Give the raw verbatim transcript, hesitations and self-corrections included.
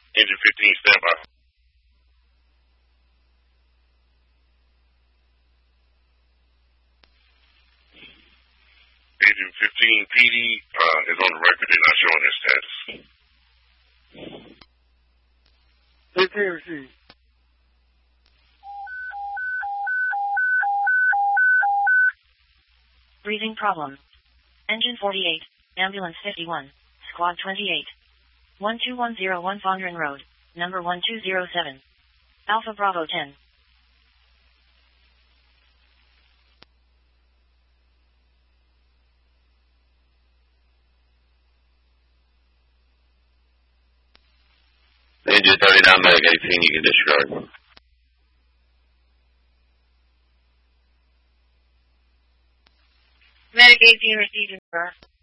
Engine fifteen, stand by. Engine fifteen P D uh, is on the record. They're not showing their status. fifteen received. Breathing problem. Engine forty-eight, ambulance fifty-one, squad twenty-eight. one two one zero one Fondren Road, number one two zero seven. Alpha Bravo ten. Engine thirty-nine, Medic eighteen, you can disregard. Medic eighteen received, sir.